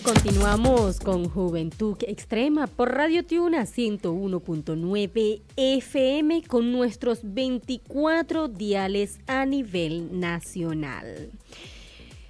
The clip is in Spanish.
Continuamos con Juventud Extrema por Radio Tiuna 101.9 FM con nuestros 24 diales a nivel nacional.